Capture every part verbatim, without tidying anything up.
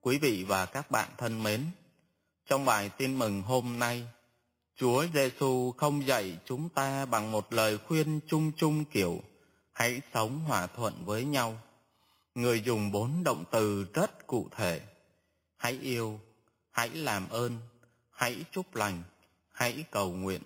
Quý vị và các bạn thân mến, trong bài tin mừng hôm nay, Chúa Giêsu không dạy chúng ta bằng một lời khuyên chung chung kiểu hãy sống hòa thuận với nhau. Người dùng bốn động từ rất cụ thể: hãy yêu, hãy làm ơn, hãy chúc lành, hãy cầu nguyện.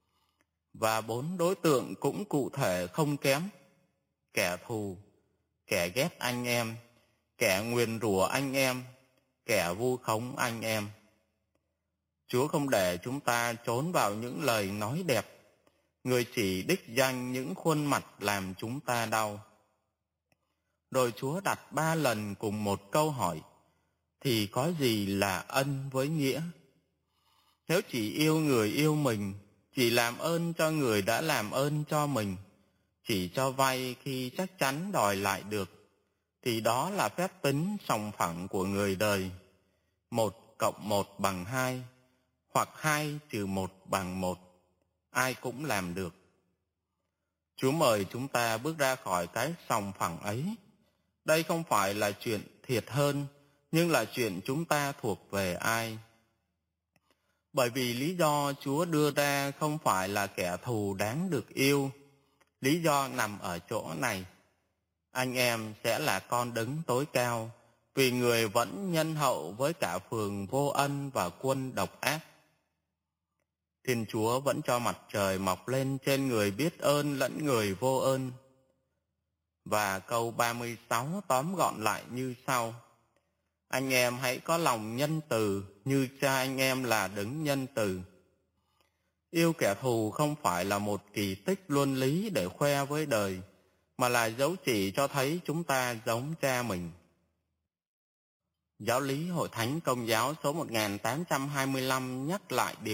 Và bốn đối tượng cũng cụ thể không kém: kẻ thù, kẻ ghét anh em, kẻ nguyền rủa anh em, kẻ vu khống anh em. Chúa không để chúng ta trốn vào những lời nói đẹp. Người chỉ đích danh những khuôn mặt làm chúng ta đau. Rồi Chúa đặt ba lần cùng một câu hỏi: thì có gì là ân với nghĩa? Nếu chỉ yêu người yêu mình, chỉ làm ơn cho người đã làm ơn cho mình, chỉ cho vay khi chắc chắn đòi lại được, thì đó là phép tính sòng phẳng của người đời. Một cộng một bằng hai, hoặc hai trừ một bằng một. Ai cũng làm được. Chúa mời chúng ta bước ra khỏi cái sòng phẳng ấy. Đây không phải là chuyện thiệt hơn, nhưng là chuyện chúng ta thuộc về ai. Bởi vì lý do Chúa đưa ra không phải là kẻ thù đáng được yêu. Lý do nằm ở chỗ này: anh em sẽ là con đấng tối cao, vì người vẫn nhân hậu với cả phường vô ân và quân độc ác. Thiên Chúa vẫn cho mặt trời mọc lên trên người biết ơn lẫn người vô ơn. Và câu ba mươi sáu tóm gọn lại như sau: anh em hãy có lòng nhân từ như cha anh em là đấng nhân từ. Yêu kẻ thù không phải là một kỳ tích luân lý để khoe với đời, mà là dấu chỉ cho thấy chúng ta giống cha mình. Giáo lý Hội Thánh Công giáo số một nghìn tám trăm hai mươi lăm nhắc lại điều